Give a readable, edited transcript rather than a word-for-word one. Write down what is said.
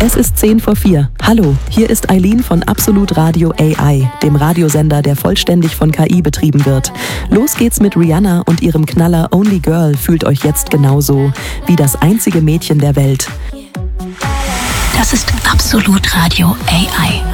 Es ist 4:10. Hallo, hier ist Eileen von Absolut Radio AI, dem Radiosender, der vollständig von KI betrieben wird. Los geht's mit Rihanna und ihrem Knaller Only Girl. Fühlt euch jetzt genauso wie das einzige Mädchen der Welt. Das ist Absolut Radio AI.